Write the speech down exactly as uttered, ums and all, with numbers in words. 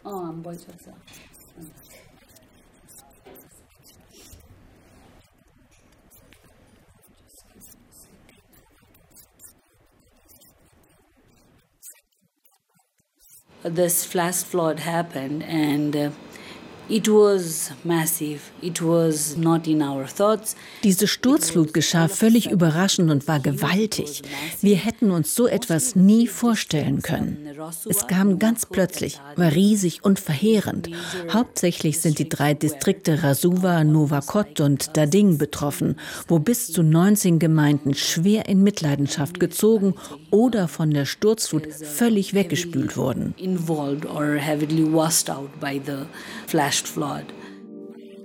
This flash flood happened and uh, it was massive. It was not in our thoughts. Diese Sturzflut geschah völlig überraschend und war gewaltig. Wir hätten uns so etwas nie vorstellen können. Es kam ganz plötzlich, war riesig und verheerend. Hauptsächlich sind die drei Distrikte Rasuwa, Nuwakot und Dading betroffen, wo bis zu neunzehn Gemeinden schwer in Mitleidenschaft gezogen oder von der Sturzflut völlig weggespült wurden. Involved or heavily washed out by the flash flood.